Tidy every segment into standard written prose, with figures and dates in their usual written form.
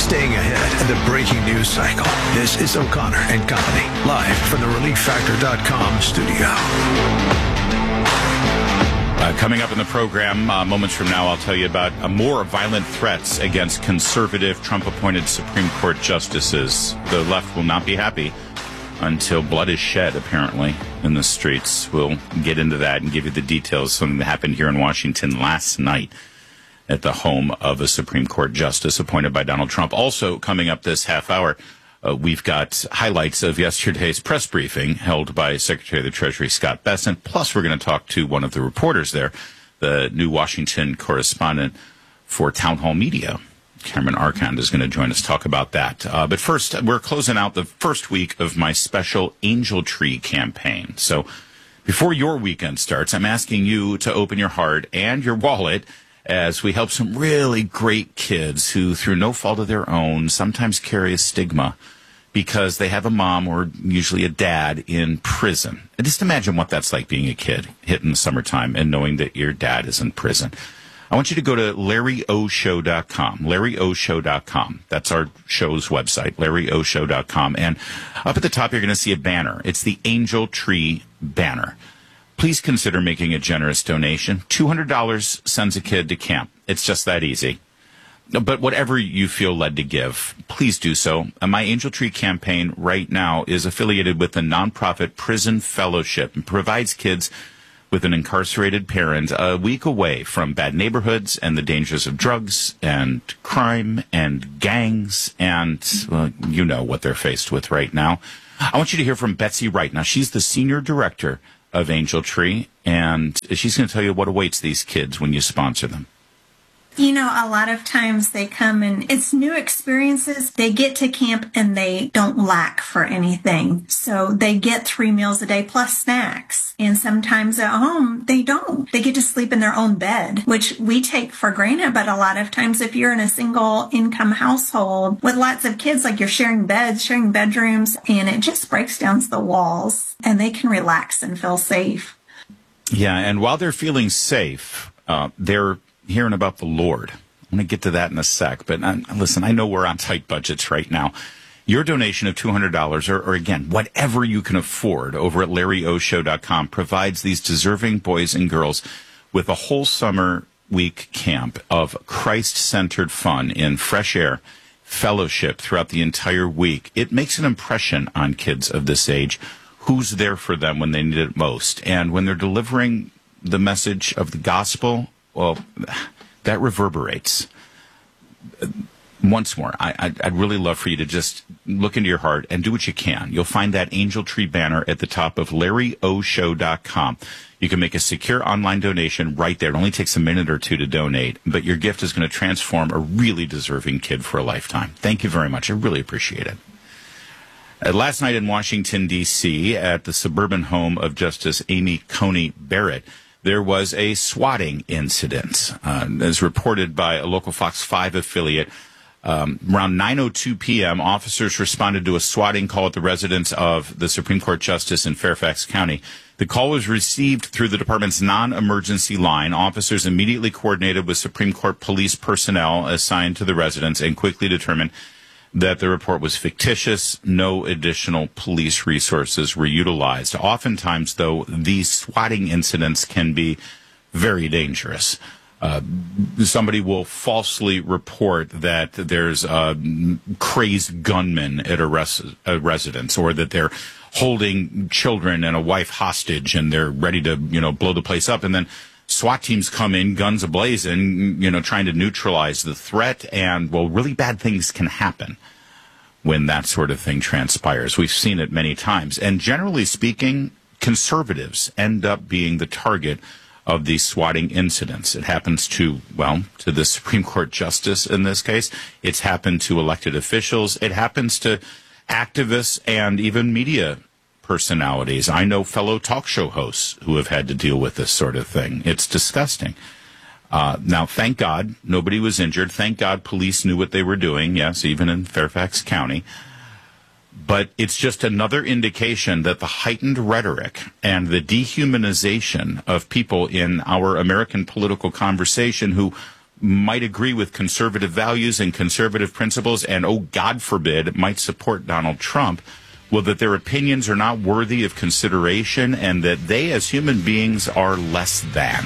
staying ahead of the breaking news cycle. This is O'Connor and Company, live from the ReliefFactor.com studio. Coming up in the program, moments from now, I'll tell you about more violent threats against conservative Trump-appointed Supreme Court justices. The left will not be happy until blood is shed, apparently, in the streets. We'll get into that and give you the details. Something that happened here in Washington last night at the home of a Supreme Court justice appointed by Donald Trump. Also, coming up this half hour, we've got highlights of yesterday's press briefing held by Secretary of the Treasury Scott Bessent. Plus, we're going to talk to one of the reporters there, the new Washington correspondent for Town Hall Media. Cameron Arcand is going to join us to talk about that. But first, we're closing out the first week of my special Angel Tree campaign. So before your weekend starts, I'm asking you to open your heart and your wallet as we help some really great kids who, through no fault of their own, sometimes carry a stigma because they have a mom or usually a dad in prison. And just imagine what that's like being a kid hit in the summertime and knowing that your dad is in prison. I want you to go to LarryOShow.com, LarryOShow.com. That's our show's website, LarryOShow.com. And up at the top, you're going to see a banner. It's the Angel Tree banner. Please consider making a generous donation. $200 sends a kid to camp. It's just that easy. But whatever you feel led to give, please do so. My Angel Tree campaign right now is affiliated with the nonprofit Prison Fellowship and provides kids with an incarcerated parent a week away from bad neighborhoods and the dangers of drugs and crime and gangs and, well, you know what they're faced with right now. I want you to hear from Betsy Wright. Now, she's the senior director of Angel Tree, and she's going to tell you what awaits these kids when you sponsor them. You know, a lot of times they come and it's new experiences. They get to camp and they don't lack for anything. So they get 3 meals a day plus snacks. And sometimes at home, they don't. They get to sleep in their own bed, which we take for granted. But a lot of times if you're in a single income household with lots of kids, like you're sharing beds, sharing bedrooms, and it just breaks down the walls and they can relax and feel safe. Yeah, and while they're feeling safe, they're hearing about the Lord. I'm going to get to that in a sec. But listen, I know we're on tight budgets right now. Your donation of $200 or again, whatever you can afford over at LarryOShow.com provides these deserving boys and girls with a whole summer week camp of Christ-centered fun in fresh air, fellowship throughout the entire week. It makes an impression on kids of this age. Who's there for them when they need it most? And when they're delivering the message of the gospel, well, that reverberates. Once more, I'd really love for you to just look into your heart and do what you can. You'll find that Angel Tree banner at the top of LarryOShow.com. You can make a secure online donation right there. It only takes a minute or two to donate, but your gift is going to transform a really deserving kid for a lifetime. Thank you very much. I really appreciate it. Last night in Washington, D.C., at the suburban home of Justice Amy Coney Barrett, there was a swatting incident, as reported by a local Fox 5 affiliate. Around 9:02 p.m., officers responded to a swatting call at the residence of the Supreme Court Justice in Fairfax County. The call was received through the department's non-emergency line. Officers immediately coordinated with Supreme Court police personnel assigned to the residence and quickly determined that the report was fictitious. No additional police resources were utilized. Oftentimes, though, these swatting incidents can be very dangerous. Somebody will falsely report that there's a crazed gunman at a residence, or that they're holding children and a wife hostage and they're ready to, blow the place up. And then SWAT teams come in, guns ablazing, trying to neutralize the threat. And, well, really bad things can happen when that sort of thing transpires. We've seen it many times. And generally speaking, conservatives end up being the target of these swatting incidents. It happens to the Supreme Court justice in this case. It's happened to elected officials. It happens to activists and even media personalities. I know fellow talk show hosts who have had to deal with this sort of thing. It's disgusting. Now, thank God, nobody was injured. Thank God police knew what they were doing, yes, even in Fairfax County. But it's just another indication that the heightened rhetoric and the dehumanization of people in our American political conversation who might agree with conservative values and conservative principles and, oh, God forbid, might support Donald Trump, well, that their opinions are not worthy of consideration and that they, as human beings, are less than.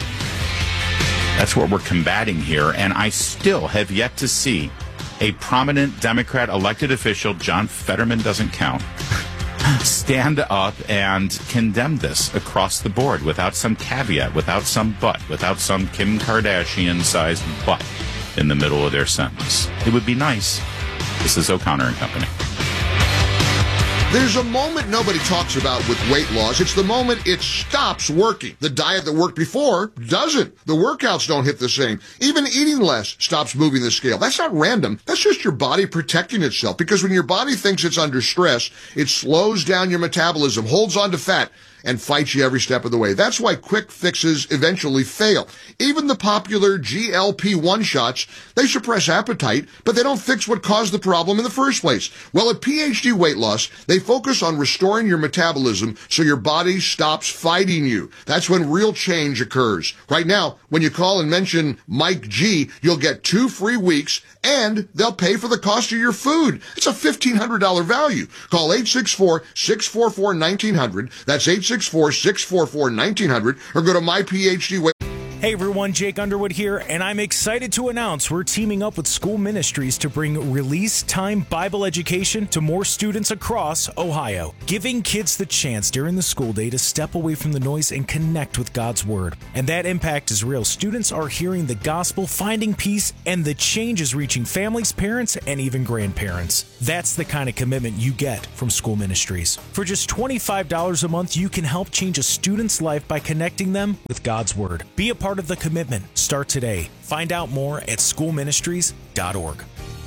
That's what we're combating here, and I still have yet to see a prominent Democrat elected official, John Fetterman doesn't count, stand up and condemn this across the board without some caveat, without some but, without some Kim Kardashian-sized but in the middle of their sentence. It would be nice. This is O'Connor and Company. There's a moment nobody talks about with weight loss. It's the moment it stops working. The diet that worked before doesn't. The workouts don't hit the same. Even eating less stops moving the scale. That's not random. That's just your body protecting itself. Because when your body thinks it's under stress, it slows down your metabolism, holds on to fat, and fights you every step of the way. That's why quick fixes eventually fail. Even the popular GLP-1 shots, they suppress appetite, but they don't fix what caused the problem in the first place. Well, at PhD Weight Loss, they focus on restoring your metabolism so your body stops fighting you. That's when real change occurs. Right now, when you call and mention Mike G, you'll get 2 free weeks and they'll pay for the cost of your food. It's a $1,500 value. Call 864-644-1900. That's 864-644-1900 or go to myPhD. Hey everyone, Jake Underwood here, and I'm excited to announce we're teaming up with School Ministries to bring Release Time Bible education to more students across Ohio, giving kids the chance during the school day to step away from the noise and connect with God's Word. And that impact is real. Students are hearing the gospel, finding peace, and the change is reaching families, parents, and even grandparents. That's the kind of commitment you get from School Ministries. For just $25 a month, you can help change a student's life by connecting them with God's Word. Be a part of the commitment. Start today. Find out more at schoolministries.org.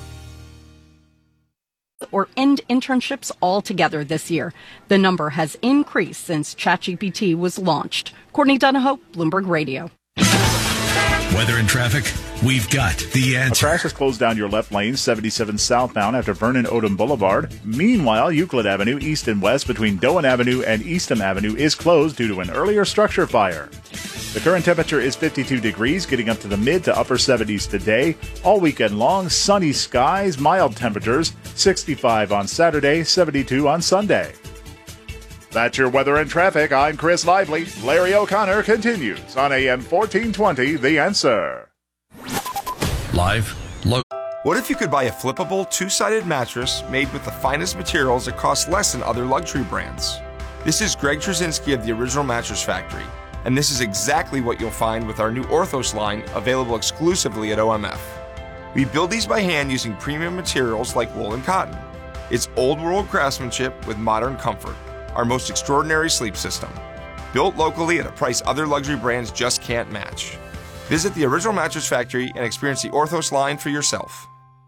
Or end internships altogether this year. The number has increased since ChatGPT was launched. Courtney Donahoe, Bloomberg Radio. Weather and traffic, we've got the answer. A crash has closed down your left lane, 77 southbound after Vernon Odom Boulevard. Meanwhile, Euclid Avenue, east and west between Doan Avenue and Eastham Avenue is closed due to an earlier structure fire. The current temperature is 52 degrees, getting up to the mid to upper 70s today. All weekend long, sunny skies, mild temperatures, 65 on Saturday, 72 on Sunday. That's your weather and traffic. I'm Chris Lively. Larry O'Connor continues on AM 1420, The Answer. Live, local. What if you could buy a flippable, two-sided mattress made with the finest materials that cost less than other luxury brands? This is Greg Trzynski of the Original Mattress Factory, and this is exactly what you'll find with our new Orthos line, available exclusively at OMF. We build these by hand using premium materials like wool and cotton. It's old-world craftsmanship with modern comfort. Our most extraordinary sleep system. Built locally at a price other luxury brands just can't match. Visit the Original Mattress Factory and experience the Orthos line for yourself.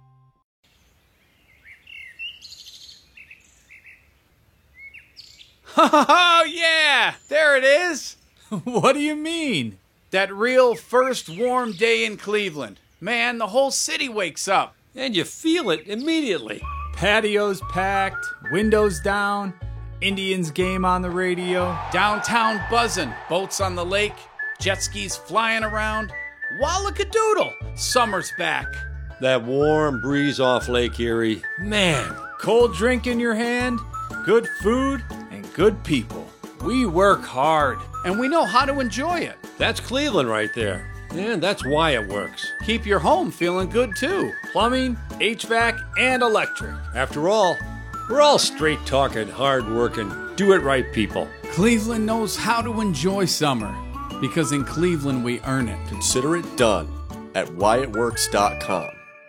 Oh, yeah! There it is! What do you mean? That real first warm day in Cleveland. Man, the whole city wakes up. And you feel it immediately. Patios packed, windows down, Indians game on the radio, downtown buzzing, boats on the lake, jet skis flying around. Wallakadoodle, summer's back. That warm breeze off Lake Erie. Man, Cold drink in your hand, good food, and good people. We work hard, and we know how to enjoy it. that's Cleveland right there. And that's why it works. Keep your home feeling good, too. Plumbing, HVAC, and electric. After all, we're all straight-talking, hard-working, do-it-right people. Cleveland knows how to enjoy summer, because in Cleveland we earn it. Consider it done at whyitworks.com.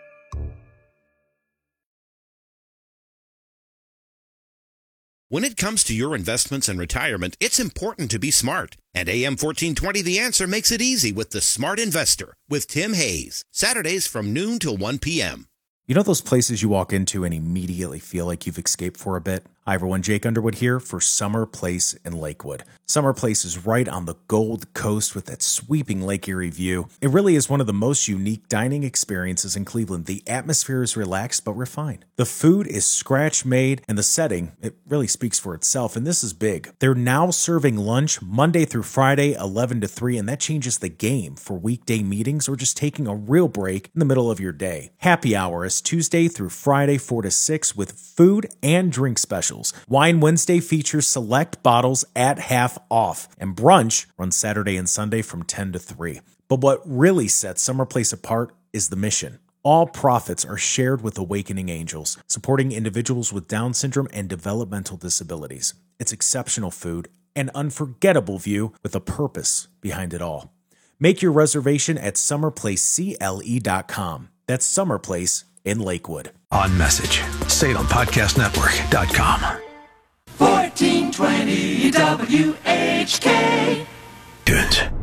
When it comes to your investments and retirement, it's important to be smart. And AM 1420 The Answer makes it easy with The Smart Investor with Tim Hayes. Saturdays from noon till 1 p.m. You know those places you walk into and immediately feel like you've escaped for a bit? Hi everyone, Jake Underwood here for Summer Place in Lakewood. Summer Place is right on the Gold Coast with that sweeping Lake Erie view. It really is one of the most unique dining experiences in Cleveland. The atmosphere is relaxed but refined. The food is scratch-made, and the setting, it really speaks for itself, and this is big. They're now serving lunch Monday through Friday, 11 to 3, and that changes the game for weekday meetings or just taking a real break in the middle of your day. Happy hour is Tuesday through Friday, 4 to 6, with food and drink specials. Wine Wednesday features select bottles at half off, and brunch runs Saturday and Sunday from 10 to 3. But what really sets Summer Place apart is the mission. All profits are shared with Awakening Angels, supporting individuals with Down syndrome and developmental disabilities. It's exceptional food, an unforgettable view with a purpose behind it all. Make your reservation at summerplacecle.com. That's Summer Place in Lakewood. On message. SalemPodcastNetwork.com. 1420 WHK. Tunes.